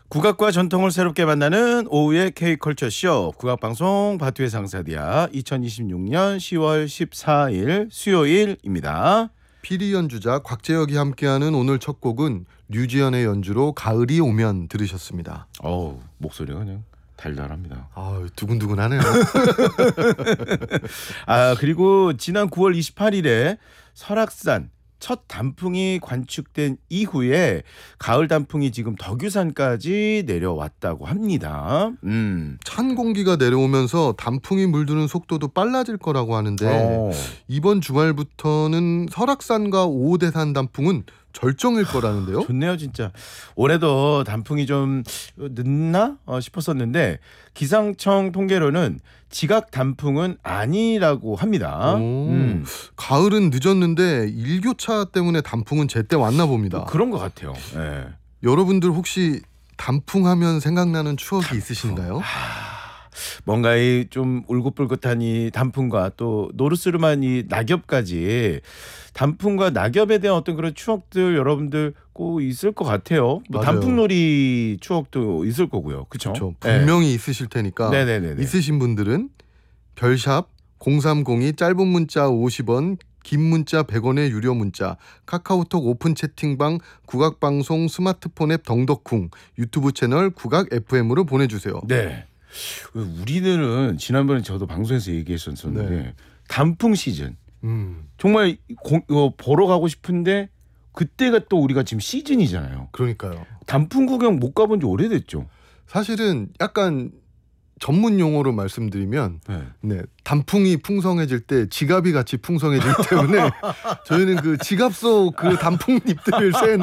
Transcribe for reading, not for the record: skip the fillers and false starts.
국악과 전통을 새롭게 만나는 오후의 K컬처쇼 국악방송 바투의 상사디아 2026년 10월 14일 수요일입니다. 피리 연주자 곽재혁이 함께하는 오늘 첫 곡은 류지연의 연주로 가을이 오면 들으셨습니다. 어우, 목소리가 그냥 달달합니다. 두근두근하네요. 그리고 지난 9월 28일에 설악산 첫 단풍이 관측된 이후에 가을 단풍이 지금 덕유산까지 내려왔다고 합니다. 찬 공기가 내려오면서 단풍이 물드는 속도도 빨라질 거라고 하는데 이번 주말부터는 설악산과 오대산 단풍은 절정일 거라는데요. 좋네요, 진짜. 올해도 단풍이 좀 늦나 싶었었는데 기상청 통계로는 지각 단풍은 아니라고 합니다. 가을은 늦었는데 일교차 때문에 단풍은 제때 왔나 봅니다. 그런 것 같아요. 네. 여러분들 혹시 단풍하면 생각나는 추억이 있으신가요? 뭔가 이 좀 울긋불긋한 이 단풍과 또 노르스름한 이 낙엽까지 단풍과 낙엽에 대한 어떤 그런 추억들 여러분들 꼭 있을 것 같아요. 뭐 단풍놀이 추억도 있을 거고요. 그렇죠? 분명히 있으실 테니까 네네네네. 있으신 분들은 별샵 0302 짧은 문자 50원 긴 문자 100원의 유료 문자 카카오톡 오픈 채팅방 국악방송 스마트폰 앱 덩덕쿵 유튜브 채널 국악 FM으로 보내주세요. 네. 우리들은 지난번에 저도 방송에서 얘기했었는데 단풍 시즌 정말 이거 보러 가고 싶은데 그때가 또 우리가 지금 시즌이잖아요. 그러니까요. 단풍 구경 못 가본 지 오래됐죠. 사실은 약간 전문 용어로 말씀드리면 단풍이 풍성해질 때 지갑이 같이 풍성해지기 때문에 저희는 그 지갑 속 그 단풍잎들을